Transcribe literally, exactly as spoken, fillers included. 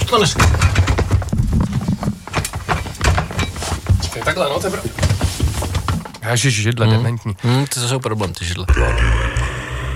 to neřekl. Čekaj, takhle, no, to je pravda. Ježiš, židle, Hmm. dementní. Hmm, to jsou problém, ty židle.